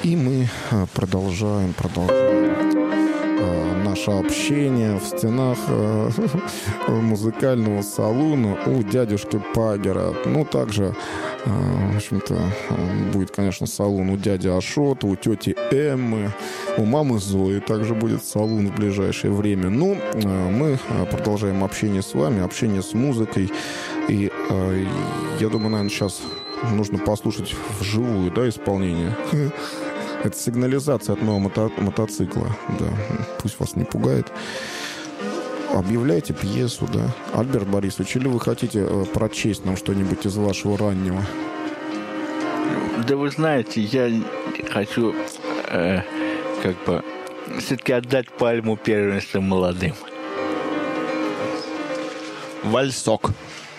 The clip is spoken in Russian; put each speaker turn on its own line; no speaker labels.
И мы продолжаем наше общение в стенах музыкального салона у дядюшки Пагера. Ну, также, в общем-то, будет, конечно, салон у дяди Ашота, у тети Эммы, у мамы Зои также будет салон в ближайшее время. Ну, мы продолжаем общение с вами, общение с музыкой. И я думаю, наверное, сейчас нужно послушать вживую, да, исполнение. Это сигнализация от моего мотоцикла, да, пусть вас не пугает. Объявляйте пьесу, да. Альберт Борисович, или вы хотите прочесть нам что-нибудь из вашего раннего?
Да вы знаете, я хочу все-таки отдать пальму первенства молодым.
Вальсок.